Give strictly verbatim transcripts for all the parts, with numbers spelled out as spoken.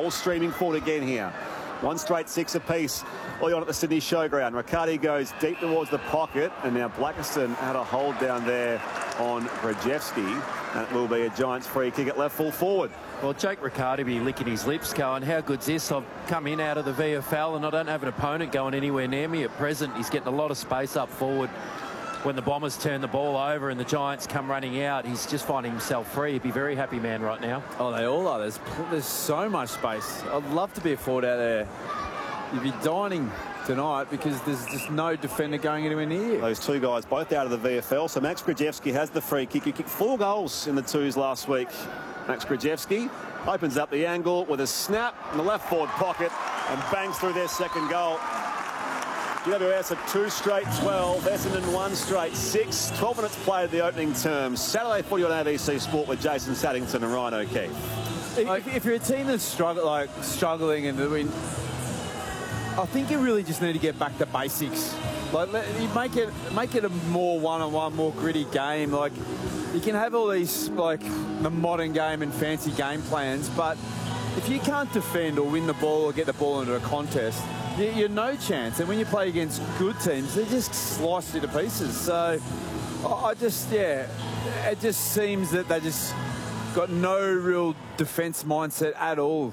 ball streaming forward again here. One straight six apiece early on at the Sydney Showground. Riccardi goes deep towards the pocket, and now Blackiston had a hold down there on Grajewski. That will be a Giants free kick at left full forward. Well, Jake Riccardi be licking his lips going, how good's this? I've come in out of the V F L and I don't have an opponent going anywhere near me at present. He's getting a lot of space up forward. When the Bombers turn the ball over and the Giants come running out, he's just finding himself free. He'd be a very happy man right now. Oh, they all are. There's, there's so much space. I'd love to be a forward out there. You'd be dining tonight because there's just no defender going anywhere near you. Those two guys both out of the V F L. So Max Grajewski has the free kick. He kicked four goals in the twos last week. Max Grajewski opens up the angle with a snap in the left forward pocket and bangs through their second goal. G W S at two straight twelve, Essendon one straight six. twelve minutes played the opening term. Saturday footy on A B C Sport with Jason Saddington and Ryan O'Keefe. Like, if you're a team that's struggle, like struggling and doing, I think you really just need to get back to basics. Like, let, you make it make it a more one-on-one, more gritty game. Like, you can have all these like the modern game and fancy game plans, but if you can't defend or win the ball or get the ball into a contest, you're no chance. And when you play against good teams, they just slice you to pieces. So I just, yeah, it just seems that they just got no real defence mindset at all.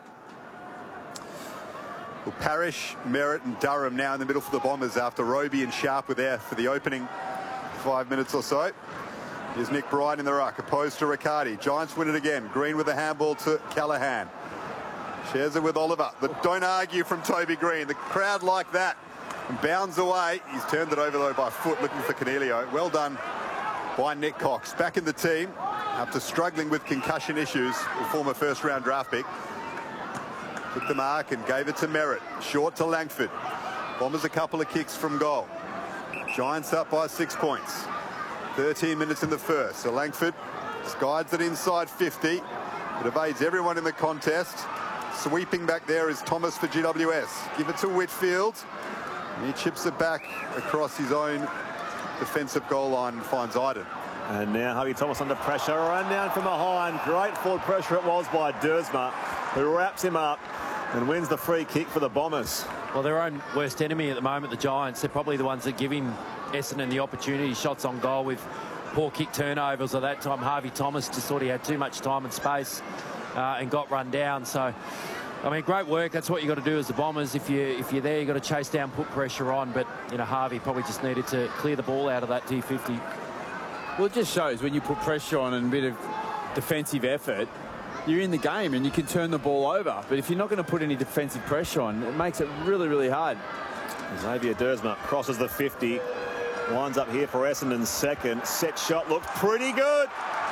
Well, Parrish, Merritt and Durham now in the middle for the Bombers after Roby and Sharp were there for the opening five minutes or so. Here's Nick Bryan in the ruck, opposed to Riccardi. Giants win it again. Green with a handball to Callaghan. Shares it with Oliver. But don't argue from Toby Green. The crowd like that. And bounds away. He's turned it over though by foot, looking for Cornelio. Well done by Nick Cox. Back in the team after struggling with concussion issues. The former first round draft pick. Took the mark and gave it to Merritt. Short to Langford. Bombers a couple of kicks from goal. Giants up by six points. thirteen minutes in the first. So Langford skides it inside fifty. It evades everyone in the contest. Sweeping back there is Thomas for G W S. Give it to Whitfield. And he chips it back across his own defensive goal line and finds Iden. And now Harvey Thomas under pressure. Run down from behind. Great forward pressure it was by Dersma, who wraps him up and wins the free kick for the Bombers. Well, their own worst enemy at the moment, the Giants, they're probably the ones that give him Essendon the opportunity. Shots on goal with poor kick turnovers. At that time, Harvey Thomas just thought he had too much time and space uh, and got run down. So, I mean, great work. That's what you got to do as the Bombers. If you if you're there, you got to chase down, put pressure on. But you know, Harvey probably just needed to clear the ball out of that T fifty. Well, it just shows when you put pressure on and a bit of defensive effort, you're in the game and you can turn the ball over. But if you're not going to put any defensive pressure on, it makes it really, really hard. Xavier Dersma crosses the fifty. Lines up here for Essendon's second. Set shot looked pretty good.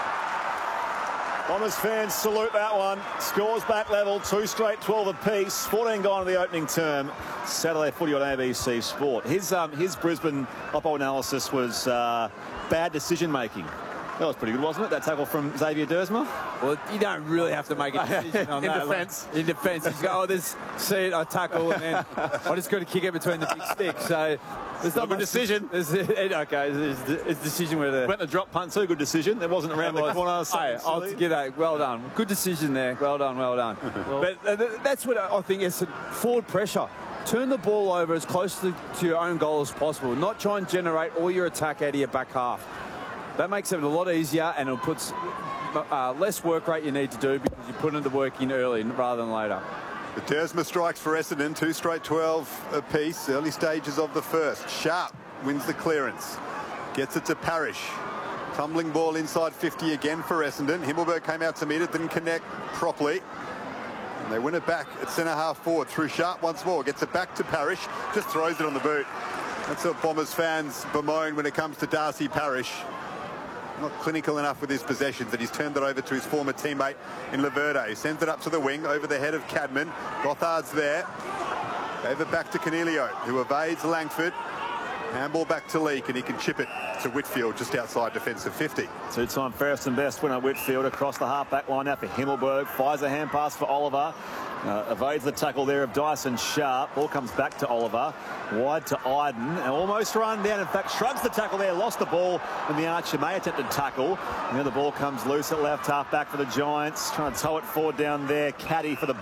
Bombers fans salute that one. Scores back level, two straight twelve apiece. fourteen gone in the opening term. Saturday footy on A B C Sport. His um, his Brisbane Oppo analysis was uh, bad decision making. That was pretty good, wasn't it? That tackle from Xavier Dersma. Well, you don't really have to make a decision on in that. defence. In defence, you go, oh, there's see it, I tackle, and then I just got to kick it between the big sticks. So there's not a good much decision. There's, okay, it's a decision where the went to drop punt too. Good decision. It wasn't around the corner. Hey, I'll give that. Well done. Good decision there. Well done. Well done. Well, but uh, that's what I think is forward pressure. Turn the ball over as close to, to your own goal as possible. Not try and generate all your attack out of your back half. That makes it a lot easier, and it puts uh, less work rate you need to do because you put in the work in early rather than later. The Dersma strikes for Essendon, two straight twelve apiece, early stages of the first. Sharp wins the clearance, gets it to Parrish. Tumbling ball inside fifty again for Essendon. Himmelberg came out to meet it, didn't connect properly. And they win it back at centre half forward through Sharp once more. Gets it back to Parrish, just throws it on the boot. That's what Bombers fans bemoan when it comes to Darcy Parrish. Not clinical enough with his possessions, that he's turned it over to his former teammate in Laverde. He sends it up to the wing over the head of Cadman. Gothard's there. Gave it back to Cornelio, who evades Langford. Handball back to Leake, and he can chip it to Whitfield just outside defensive fifty. Two-time fairest and best winner Whitfield across the half-back line now for Himmelberg. Fires a hand pass for Oliver. Uh, evades the tackle there of Dyson Sharp. Ball comes back to Oliver. Wide to Iden. And almost run down. In fact, shrugs the tackle there. Lost the ball. And the Archer may attempted tackle. And then the ball comes loose at left half-back for the Giants. Trying to tow it forward down there. Caddy for the